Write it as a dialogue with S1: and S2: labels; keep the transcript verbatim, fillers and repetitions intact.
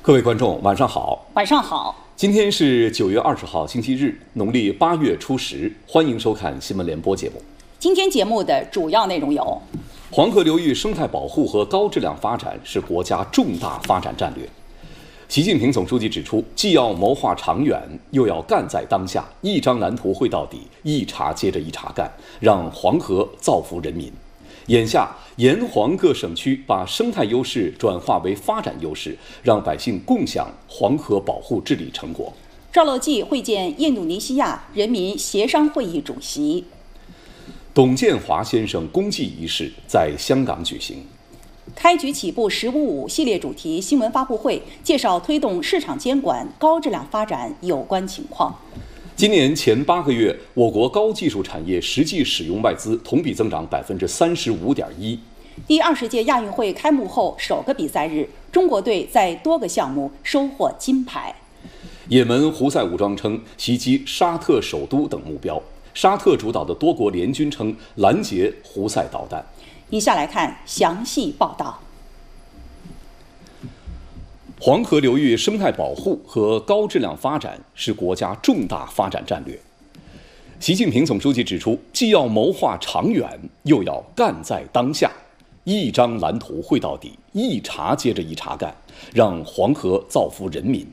S1: 各位观众，晚上好。
S2: 晚上好。
S1: 今天是九月二十号，星期日，农历八月初十。欢迎收看新闻联播节目。
S2: 今天节目的主要内容有：
S1: 黄河流域生态保护和高质量发展是国家重大发展战略。习近平总书记指出，既要谋划长远，又要干在当下，一张蓝图绘到底，一茬接着一茬干，让黄河造福人民。眼下，沿黄各省区把生态优势转化为发展优势，让百姓共享黄河保护治理成果。
S2: 赵乐际会见印度尼西亚人民协商会议主席。
S1: 董建华先生公祭仪式在香港举行。
S2: 开局起步“十五五”系列主题新闻发布会，介绍推动市场监管、高质量发展有关情况。
S1: 今年前八个月，我国高技术产业实际使用外资同比增长百分之三十五点一。
S2: 第二十届亚运会开幕后首个比赛日，中国队在多个项目收获金牌。
S1: 也门胡塞武装称袭击沙特首都等目标，沙特主导的多国联军称拦截胡塞导弹。
S2: 以下来看详细报道。
S1: 黄河流域生态保护和高质量发展是国家重大发展战略。习近平总书记指出，既要谋划长远，又要干在当下，一张蓝图绘到底，一茬接着一茬干，让黄河造福人民。